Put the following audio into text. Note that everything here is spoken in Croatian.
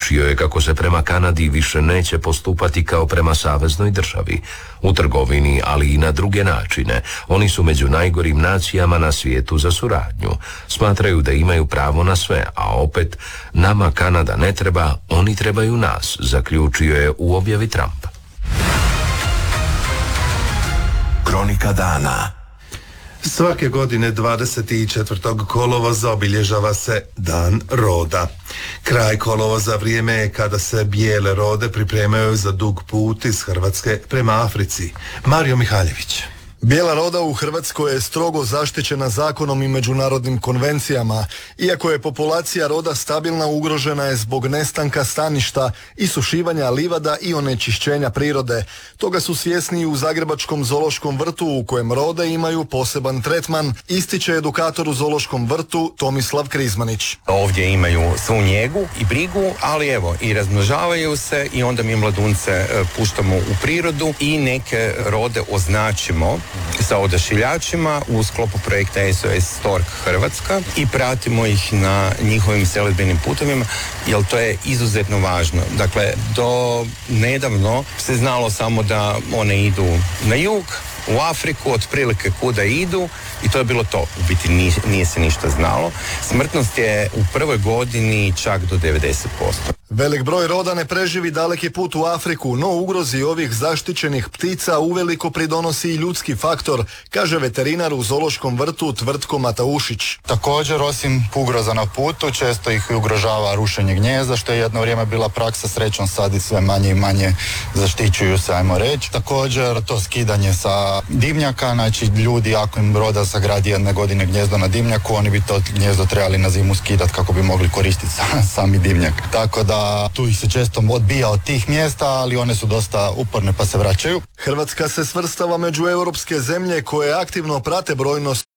Zaključio je kako se prema Kanadi više neće postupati kao prema saveznoj državi. U trgovini, ali i na druge načine, oni su među najgorim nacijama na svijetu za suradnju. Smatraju da imaju pravo na sve, a opet, nama Kanada ne treba, oni trebaju nas, zaključio je u objavi Trump. Kronika dana. Svake godine 24. kolovoza obilježava se Dan roda. Kraj kolovoza vrijeme je kada se bijele rode pripremaju za dug put iz Hrvatske prema Africi. Mario Mihaljević. Bijela roda u Hrvatskoj je strogo zaštićena zakonom i međunarodnim konvencijama. Iako je populacija roda stabilna, ugrožena je zbog nestanka staništa, isušivanja livada i onečišćenja prirode. Toga su svjesni i u Zagrebačkom zoološkom vrtu u kojem rode imaju poseban tretman, ističe edukator u zoološkom vrtu Tomislav Krizmanić. Ovdje imaju svu njegu i brigu, ali evo i razmnožavaju se i onda mi mladunce puštamo u prirodu i neke rode označimo sa odašiljačima u sklopu projekta SOS Stork Hrvatska i pratimo ih na njihovim selidbenim putovima, jer to je izuzetno važno. Dakle, do nedavno se znalo samo da one idu na jug, u Afriku, otprilike kuda idu i to je bilo to. U biti nije se ništa znalo. Smrtnost je u prvoj godini čak do 90%. Velik broj roda ne preživi daleki put u Afriku, no ugrozi ovih zaštićenih ptica uveliko pridonosi i ljudski faktor, kaže veterinar u zoološkom vrtu Tvrtko Mataušić. Također, osim ugroza na putu, često ih ugrožava rušenje gnijezda, što je jedno vrijeme bila praksa, srećom sad i sve manje i manje zaštićuju se, ajmo reći. Također, to skidanje sa dimnjaka, znači ljudi ako im roda sagradi jedne godine gnijezdo na dimnjaku, oni bi to gnijezdo trebali na zimu skidati kako bi mogli koristiti sami dimnjak. Tako da tu ih se često odbija od tih mjesta, ali one su dosta uporne pa se vraćaju. Hrvatska se svrstava među europske zemlje koje aktivno prate brojnost